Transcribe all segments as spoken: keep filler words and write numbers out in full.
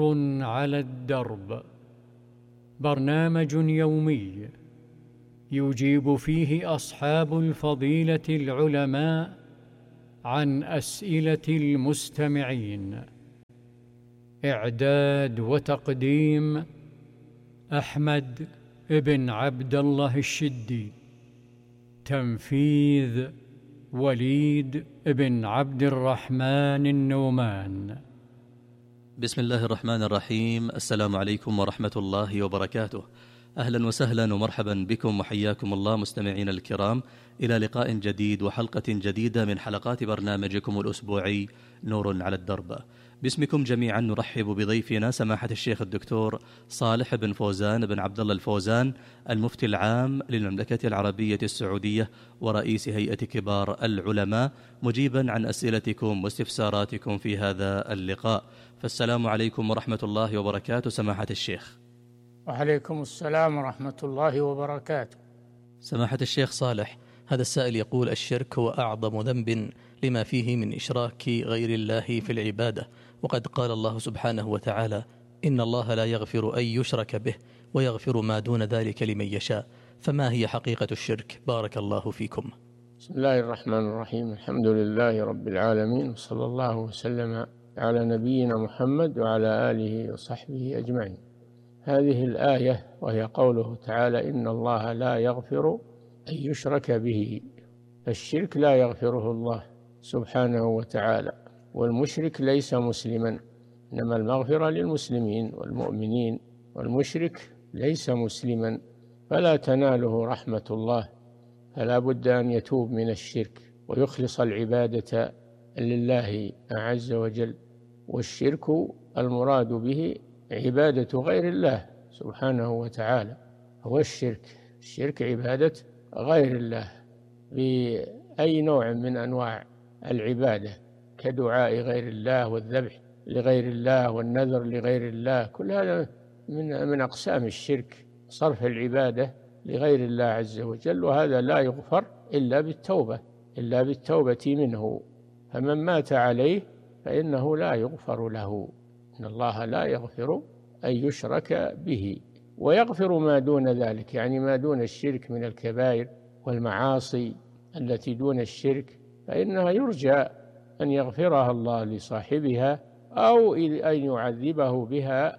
على الدرب، برنامج يومي يجيب فيه أصحاب الفضيلة العلماء عن أسئلة المستمعين. إعداد وتقديم أحمد بن عبد الله الشدي. تنفيذ وليد بن عبد الرحمن النومان. بسم الله الرحمن الرحيم. السلام عليكم ورحمة الله وبركاته. أهلا وسهلا ومرحبا بكم وحياكم الله مستمعين الكرام إلى لقاء جديد وحلقة جديدة من حلقات برنامجكم الأسبوعي نور على الدرب. باسمكم جميعا نرحب بضيفنا سماحة الشيخ الدكتور صالح بن فوزان بن عبد الله الفوزان، المفتي العام للمملكة العربية السعودية ورئيس هيئة كبار العلماء، مجيبا عن أسئلتكم واستفساراتكم في هذا اللقاء. فالسلام عليكم ورحمة الله وبركاته سماحة الشيخ. وعليكم السلام ورحمة الله وبركاته. سماحة الشيخ صالح، هذا السائل يقول: الشرك هو أعظم ذنب لما فيه من إشراك غير الله في العبادة، وقد قال الله سبحانه وتعالى: إن الله لا يغفر أن يشرك به ويغفر ما دون ذلك لمن يشاء، فما هي حقيقة الشرك؟ بارك الله فيكم. بسم الله الرحمن الرحيم. الحمد لله رب العالمين، وصلى الله وسلم على نبينا محمد وعلى آله وصحبه أجمعين. هذه الآية وهي قوله تعالى: إن الله لا يغفر أن يشرك به، الشرك لا يغفره الله سبحانه وتعالى، والمشرك ليس مسلما، إنما المغفرة للمسلمين والمؤمنين، والمشرك ليس مسلما فلا تناله رحمة الله، فلا بد أن يتوب من الشرك ويخلص العبادة لله عز وجل. والشرك المراد به عبادة غير الله سبحانه وتعالى، هو الشرك. الشرك عبادة غير الله بأي نوع من أنواع العبادة، كدعاء غير الله والذبح لغير الله والنذر لغير الله، كل هذا من من أقسام الشرك، صرف العبادة لغير الله عز وجل، وهذا لا يغفر إلا بالتوبة إلا بالتوبة منه. فمن مات عليه فإنه لا يغفر له. إن الله لا يغفر أن يشرك به ويغفر ما دون ذلك، يعني ما دون الشرك من الكبائر والمعاصي التي دون الشرك، فإنها يرجى أن يغفرها الله لصاحبها أو أن يعذبه بها،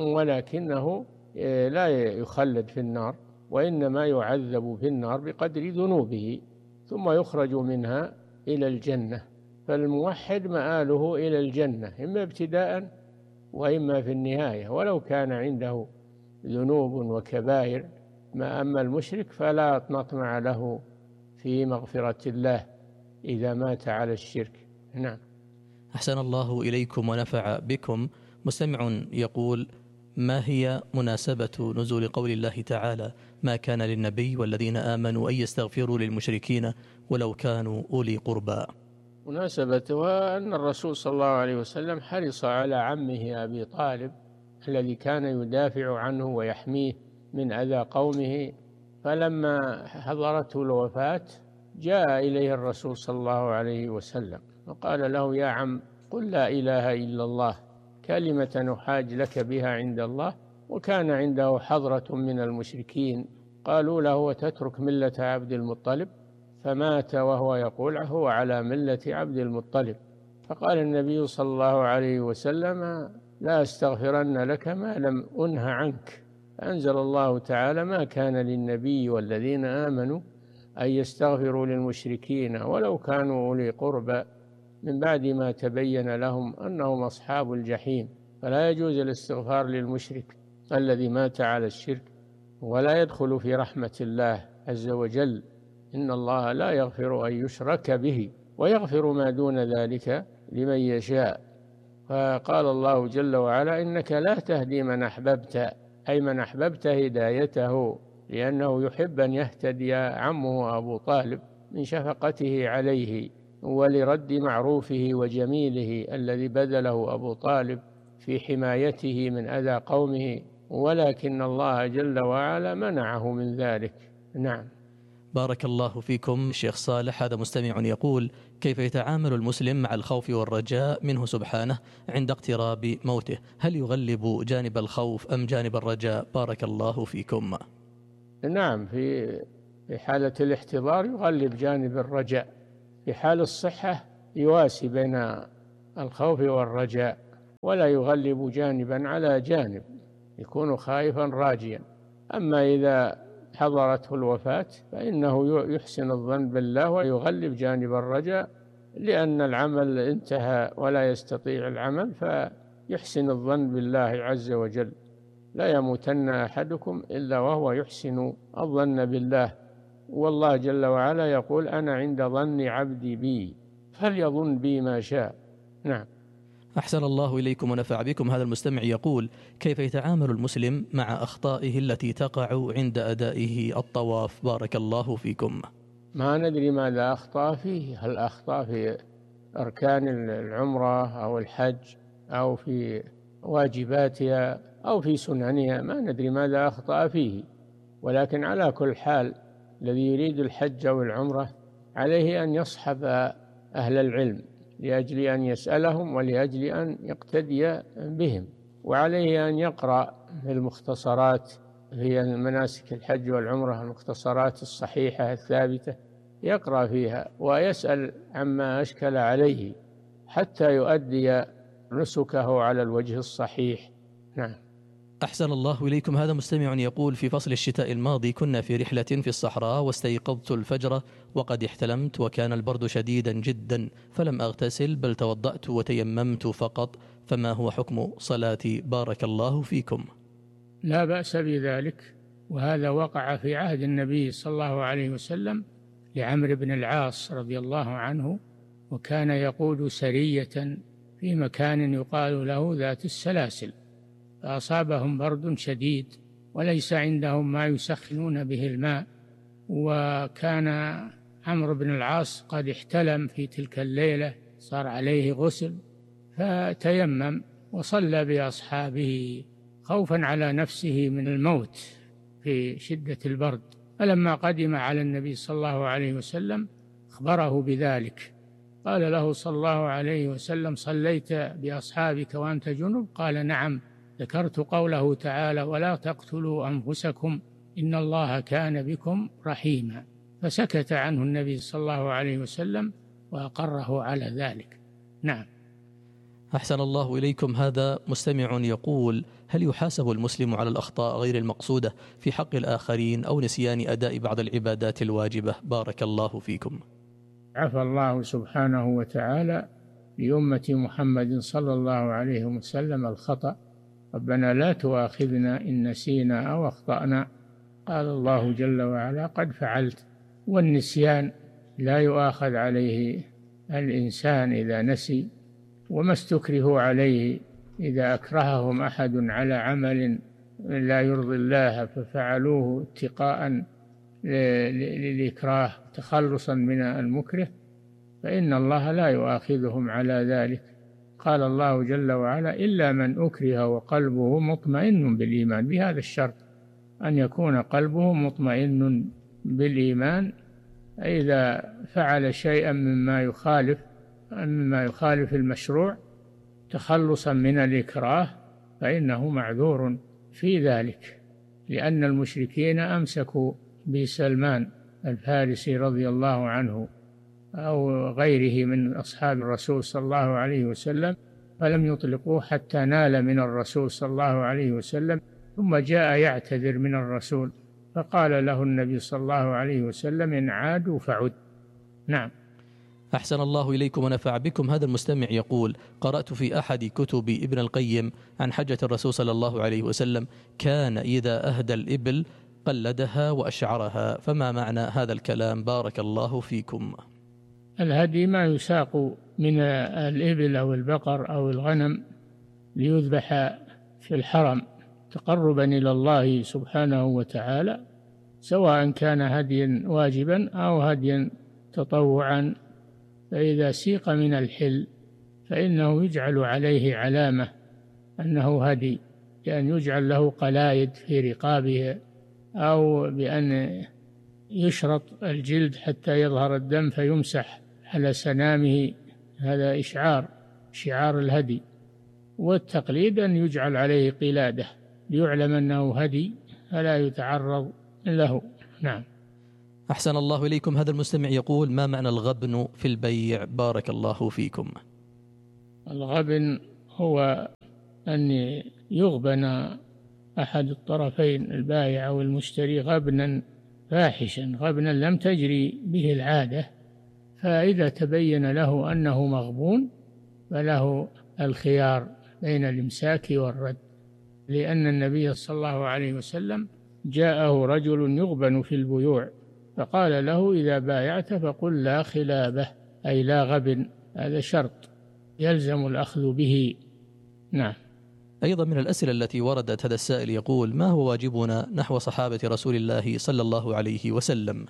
ولكنه لا يخلد في النار، وإنما يعذب في النار بقدر ذنوبه ثم يخرج منها إلى الجنة. فالموحد مآله إلى الجنة إما ابتداء وإما في النهاية، ولو كان عنده ذنوب وكبائر. ما أما المشرك فلا نطمع له في مغفرة الله إذا مات على الشرك. نعم. أحسن الله إليكم ونفع بكم. مستمع يقول: ما هي مناسبة نزول قول الله تعالى: ما كان للنبي والذين آمنوا أن يستغفروا للمشركين ولو كانوا أولي قربى؟ مناسبتها أن الرسول صلى الله عليه وسلم حرص على عمه أبي طالب الذي كان يدافع عنه ويحميه من أذى قومه، فلما حضرته الوفاة جاء إليه الرسول صلى الله عليه وسلم وقال له: يا عم، قل لا إله إلا الله، كلمة نحاج لك بها عند الله. وكان عنده حضرة من المشركين قالوا له: وتترك ملة عبد المطلب؟ فمات وهو يقول: هو على ملة عبد المطلب. فقال النبي صلى الله عليه وسلم: لا أستغفرن لك ما لم أنه عنك. فأنزل الله تعالى: ما كان للنبي والذين آمنوا أن يستغفروا للمشركين ولو كانوا أولي قربى من بعد ما تبين لهم أنهم أصحاب الجحيم. فلا يجوز الاستغفار للمشرك الذي مات على الشرك، ولا يدخل في رحمة الله عز وجل. إن الله لا يغفر أن يشرك به ويغفر ما دون ذلك لمن يشاء. فقال الله جل وعلا: إنك لا تهدي من أحببت، أي من أحببت هدايته، لأنه يحب أن يهتدي عمه أبو طالب من شفقته عليه ولرد معروفه وجميله الذي بذله أبو طالب في حمايته من أذى قومه، ولكن الله جل وعلا منعه من ذلك. نعم. بارك الله فيكم شيخ صالح. هذا مستمع يقول: كيف يتعامل المسلم مع الخوف والرجاء منه سبحانه عند اقتراب موته؟ هل يغلب جانب الخوف أم جانب الرجاء؟ بارك الله فيكم. نعم، في في حالة الاحتضار يغلب جانب الرجاء، في حال الصحة يواسي بين الخوف والرجاء، ولا يغلب جانبا على جانب، يكون خائفا راجيا. أما إذا حضرته الوفاة فإنه يحسن الظن بالله ويغلب جانب الرجاء، لأن العمل انتهى ولا يستطيع العمل، فيحسن الظن بالله عز وجل. لا يموتن أحدكم إلا وهو يحسن الظن بالله، والله جل وعلا يقول: أنا عند ظن عبدي بي فليظن بي ما شاء. نعم. أحسن الله إليكم ونفع بكم. هذا المستمع يقول: كيف يتعامل المسلم مع أخطائه التي تقع عند أدائه الطواف؟ بارك الله فيكم. ما ندري ماذا أخطأ فيه، هل أخطأ في أركان العمرة أو الحج أو في واجباتها أو في سننها، ما ندري ماذا أخطأ فيه، ولكن على كل حال الذي يريد الحج أو العمرة عليه أن يصحب أهل العلم لأجل أن يسألهم ولأجل أن يقتدي بهم، وعليه أن يقرأ في المختصرات في مناسك الحج والعمرة، المختصرات الصحيحة الثابتة يقرأ فيها ويسأل عما أشكل عليه حتى يؤدي نسكه على الوجه الصحيح. نعم. أحسن الله إليكم. هذا مستمع يقول: في فصل الشتاء الماضي كنا في رحلة في الصحراء، واستيقظت الفجر وقد احتلمت، وكان البرد شديدا جدا، فلم أغتسل بل توضأت وتيممت فقط، فما هو حكم صلاتي؟ بارك الله فيكم. لا بأس بذلك، وهذا وقع في عهد النبي صلى الله عليه وسلم لعمرو بن العاص رضي الله عنه، وكان يقود سرية في مكان يقال له ذات السلاسل، فأصابهم برد شديد وليس عندهم ما يسخنون به الماء، وكان عمرو بن العاص قد احتلم في تلك الليلة، صار عليه غسل، فتيمم وصلى بأصحابه خوفا على نفسه من الموت في شدة البرد. فلما قدم على النبي صلى الله عليه وسلم أخبره بذلك، قال له صلى الله عليه وسلم: صليت بأصحابك وأنت جنب؟ قال: نعم، ذكرت قوله تعالى: ولا تقتلوا أنفسكم إن الله كان بكم رحيما. فسكت عنه النبي صلى الله عليه وسلم وأقره على ذلك. نعم. أحسن الله إليكم. هذا مستمع يقول: هل يحاسب المسلم على الأخطاء غير المقصودة في حق الآخرين أو نسيان أداء بعض العبادات الواجبة؟ بارك الله فيكم. عفى الله سبحانه وتعالى لأمة محمد صلى الله عليه وسلم الخطأ. ربنا لا تؤاخذنا إن نسينا أو أخطأنا، قال الله جل وعلا: قد فعلت. والنسيان لا يؤاخذ عليه الإنسان إذا نسي، وما استكرهوا عليه إذا أكرههم أحد على عمل لا يرضي الله ففعلوه اتقاء للإكراه تخلصا من المكره، فإن الله لا يؤاخذهم على ذلك. قال الله جل وعلا: إلا من أكره وقلبه مطمئن بالإيمان، بهذا الشرط أن يكون قلبه مطمئن بالإيمان. إذا فعل شيئا مما يخالف مما يخالف المشروع تخلصا من الإكراه فإنه معذور في ذلك، لأن المشركين أمسكوا بسلمان الفارسي رضي الله عنه أو غيره من أصحاب الرسول صلى الله عليه وسلم، فلم يطلقوه حتى نال من الرسول صلى الله عليه وسلم، ثم جاء يعتذر من الرسول، فقال له النبي صلى الله عليه وسلم: إن عادوا فعد. نعم. أحسن الله إليكم ونفع بكم. هذا المستمع يقول: قرأت في أحد كتب ابن القيم عن حجة الرسول صلى الله عليه وسلم كان إذا أهدى الإبل قلدها وأشعرها، فما معنى هذا الكلام؟ بارك الله فيكم. الهدي ما يساق من الإبل أو البقر أو الغنم ليذبح في الحرم تقربا إلى الله سبحانه وتعالى، سواء كان هديا واجبا أو هديا تطوعا. فإذا سيق من الحل فإنه يجعل عليه علامة أنه هدي، بأن يجعل له قلايد في رقابه، أو بأن يشرط الجلد حتى يظهر الدم فيمسح على سنامه، هذا إشعار شعار الهدي. والتقليد أن يجعل عليه قلادة ليعلم أنه هدي فلا يتعرض له. نعم. أحسن الله إليكم. هذا المستمع يقول: ما معنى الغبن في البيع بارك الله فيكم؟ الغبن هو أن يغبن أحد الطرفين، البائع أو المشتري، غبنا فاحشا، غبنا لم تجري به العادة، فإذا تبين له أنه مغبون فله الخيار بين الإمساك والرد، لأن النبي صلى الله عليه وسلم جاءه رجل يغبن في البيوع فقال له: إذا بايعت فقل لا خلابة، أي لا غبن. هذا شرط يلزم الأخذ به. نعم. أيضا من الأسئلة التي وردت هذا السائل يقول: ما هو واجبنا نحو صحابة رسول الله صلى الله عليه وسلم؟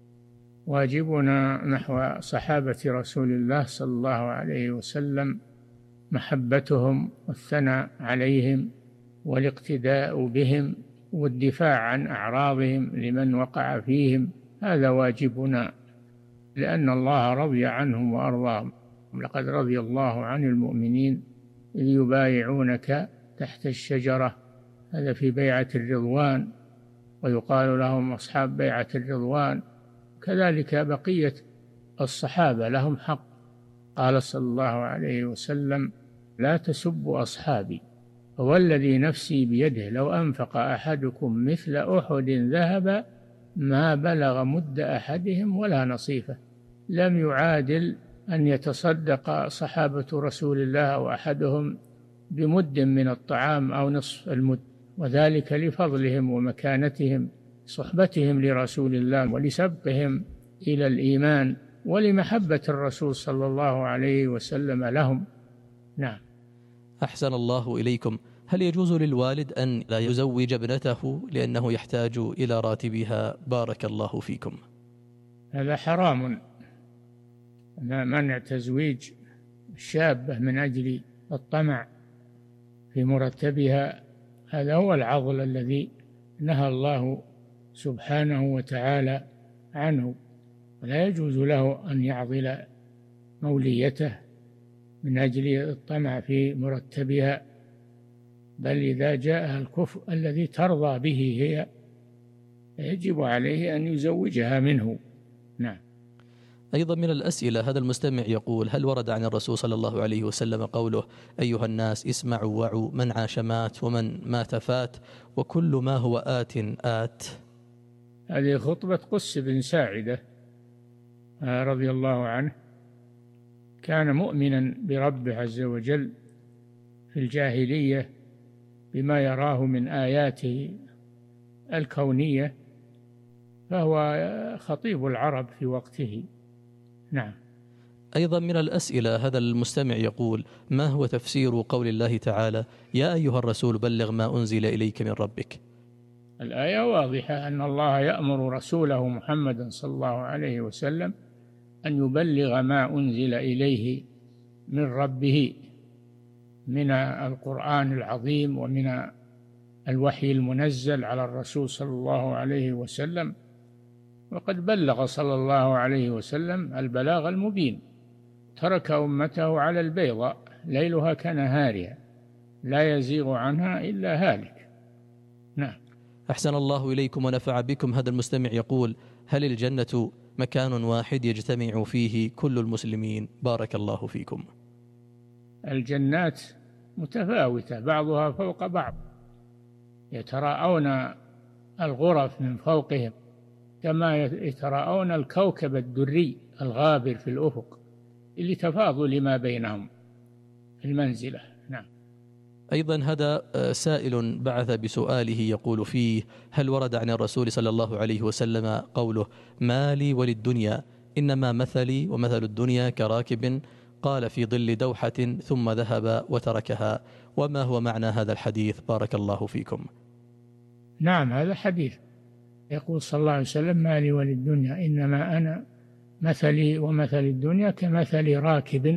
واجبنا نحو صحابة رسول الله صلى الله عليه وسلم محبتهم والثناء عليهم والاقتداء بهم والدفاع عن أعراضهم لمن وقع فيهم، هذا واجبنا، لأن الله رضي عنهم وأرضاهم. لقد رضي الله عن المؤمنين إذ يبايعونك تحت الشجرة، هذا في بيعة الرضوان، ويقال لهم أصحاب بيعة الرضوان. كذلك بقية الصحابة لهم حق. قال صلى الله عليه وسلم: لا تسبوا أصحابي، فوالذي نفسي بيده لو أنفق أحدكم مثل أحد ذهب ما بلغ مد أحدهم ولا نصيفه. لم يعادل أن يتصدق صحابة رسول الله أو أحدهم بمد من الطعام أو نصف المد، وذلك لفضلهم ومكانتهم، صحبتهم لرسول الله ولسبقهم إلى الإيمان ولمحبة الرسول صلى الله عليه وسلم لهم. نعم. أحسن الله إليكم. هل يجوز للوالد أن لا يزوج ابنته لأنه يحتاج إلى راتبها بارك الله فيكم؟ هذا حرام، منع تزويج الشابة من أجل الطمع في مرتبها، هذا هو العضل الذي نهى الله سبحانه وتعالى عنه. لا يجوز له أن يعضل موليته من أجل الطمع في مرتبها، بل إذا جاءها الكفء الذي ترضى به هي يجب عليه أن يزوجها منه. نعم. أيضا من الأسئلة هذا المستمع يقول: هل ورد عن الرسول صلى الله عليه وسلم قوله: أيها الناس اسمعوا وعوا، من عاش مات ومن مات فات وكل ما هو آت آت؟ هذه خطبة قس بن ساعدة رضي الله عنه، كان مؤمنا بربه عز وجل في الجاهلية بما يراه من آياته الكونية، فهو خطيب العرب في وقته. نعم. أيضا من الأسئلة هذا المستمع يقول: ما هو تفسير قول الله تعالى: يا أيها الرسول بلغ ما أنزل إليك من ربك؟ الآية واضحة أن الله يأمر رسوله محمدا صلى الله عليه وسلم أن يبلغ ما أنزل إليه من ربه من القرآن العظيم ومن الوحي المنزل على الرسول صلى الله عليه وسلم، وقد بلغ صلى الله عليه وسلم البلاغ المبين، ترك أمته على البيضاء ليلها كنهارها لا يزيغ عنها إلا هالك. نعم. أحسن الله إليكم ونفع بكم. هذا المستمع يقول: هل الجنة مكان واحد يجتمع فيه كل المسلمين بارك الله فيكم؟ الجنات متفاوتة بعضها فوق بعض، يتراءون الغرف من فوقهم كما يتراءون الكوكب الدري الغابر في الأفق لتفاضل ما بينهم في المنزلة. نعم. أيضا هذا سائل بعث بسؤاله يقول فيه: هل ورد عن الرسول صلى الله عليه وسلم قوله: ما لي وللدنيا إنما مثلي ومثل الدنيا كراكب قال في ظل دوحة ثم ذهب وتركها؟ وما هو معنى هذا الحديث بارك الله فيكم؟ نعم، هذا حديث يقول صلى الله عليه وسلم: ما لي وللدنيا إنما أنا مثلي ومثل الدنيا كمثل راكب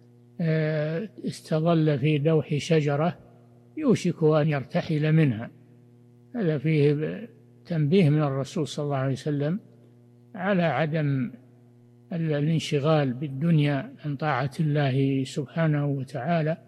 استظل في دوح شجرة يوشك أن يرتحل منها. هذا فيه تنبيه من الرسول صلى الله عليه وسلم على عدم الانشغال بالدنيا عن طاعة الله سبحانه وتعالى،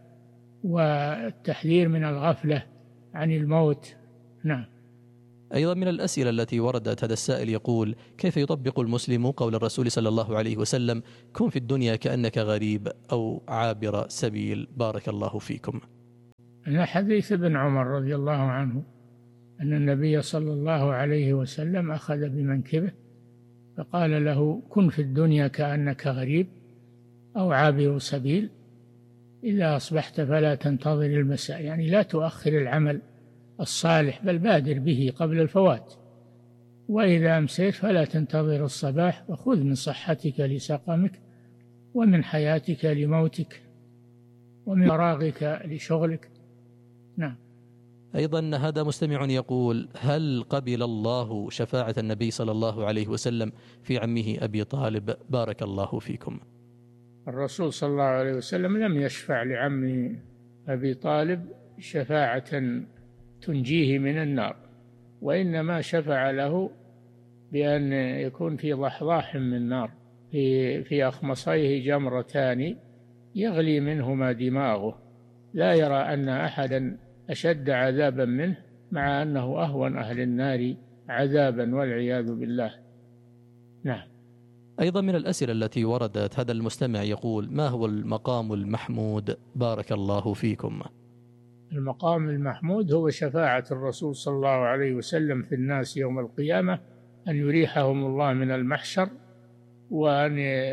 والتحذير من الغفلة عن الموت. نعم. أيضا من الأسئلة التي وردت هذا السائل يقول: كيف يطبق المسلم قول الرسول صلى الله عليه وسلم: كن في الدنيا كأنك غريب أو عابر سبيل؟ بارك الله فيكم. من حديث ابن عمر رضي الله عنه أن النبي صلى الله عليه وسلم أخذ بمنكبه فقال له: كن في الدنيا كأنك غريب أو عابر سبيل، إذا أصبحت فلا تنتظر المساء، يعني لا تؤخر العمل الصالح بل بادر به قبل الفوات، وإذا أمسيت فلا تنتظر الصباح، وخذ من صحتك لسقمك ومن حياتك لموتك ومن فراغك لشغلك. نعم. أيضا هذا مستمع يقول: هل قبل الله شفاعة النبي صلى الله عليه وسلم في عمه أبي طالب؟ بارك الله فيكم. الرسول صلى الله عليه وسلم لم يشفع لعم أبي طالب شفاعة تنجيه من النار، وإنما شفع له بأن يكون في ضحضاح من نار في في أخمصيه جمرتان يغلي منهما دماغه، لا يرى أن أحدا أشد عذابا منه، مع أنه أهون أهل النار عذابا والعياذ بالله. نعم. أيضا من الأسئلة التي وردت هذا المستمع يقول: ما هو المقام المحمود؟ بارك الله فيكم. المقام المحمود هو شفاعة الرسول صلى الله عليه وسلم في الناس يوم القيامة، أن يريحهم الله من المحشر وأن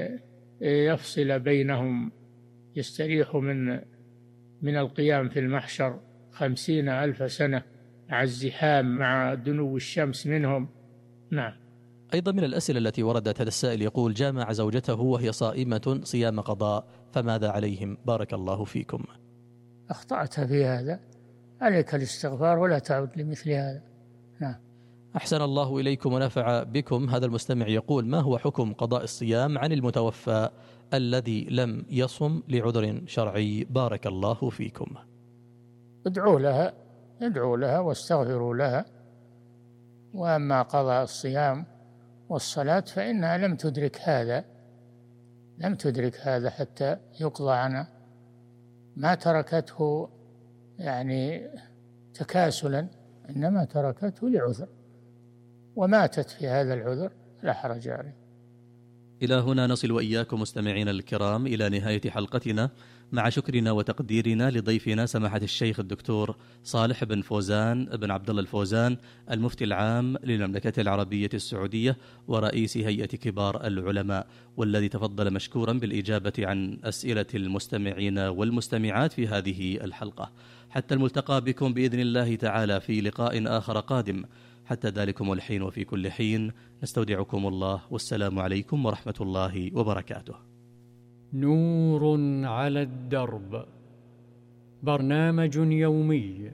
يفصل بينهم، يستريحوا من من القيام في المحشر خمسين ألف سنة مع الزحام مع دنو الشمس منهم. نعم. أيضا من الأسئلة التي وردت هذا السائل يقول: جامع زوجته وهي صائمة صيام قضاء، فماذا عليهم؟ بارك الله فيكم. أخطأت في هذا، عليك الاستغفار ولا تعود لمثل هذا. نعم. أحسن الله إليكم ونفع بكم. هذا المستمع يقول: ما هو حكم قضاء الصيام عن المتوفى الذي لم يصم لعذر شرعي؟ بارك الله فيكم. ادعوا لها ادعوا لها واستغفروا لها، وأما قضاء الصيام والصلاة فإنها لم تدرك هذا لم تدرك هذا حتى يقضى عنها، ما تركته يعني تكاسلا، إنما تركته لعذر وماتت في هذا العذر، لا حرج عليه. إلى هنا نصل وإياكم مستمعين الكرام إلى نهاية حلقتنا، مع شكرنا وتقديرنا لضيفنا سماحة الشيخ الدكتور صالح بن فوزان بن عبد الله الفوزان، المفتي العام للمملكة العربية السعودية ورئيس هيئة كبار العلماء، والذي تفضل مشكورا بالإجابة عن أسئلة المستمعين والمستمعات في هذه الحلقة. حتى الملتقى بكم بإذن الله تعالى في لقاء آخر قادم. حتى ذلكم الحين وفي كل حين نستودعكم الله، والسلام عليكم ورحمة الله وبركاته. نور على الدرب، برنامج يومي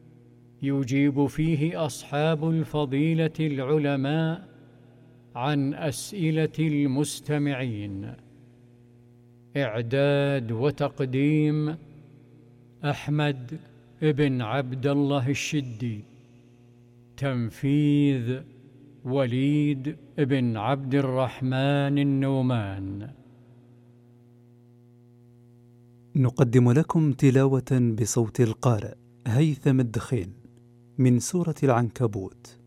يجيب فيه أصحاب الفضيلة العلماء عن أسئلة المستمعين. إعداد وتقديم أحمد بن عبد الله الشدي. تنفيذ وليد بن عبد الرحمن النومان. نقدم لكم تلاوة بصوت القارئ هيثم الدخين من سورة العنكبوت.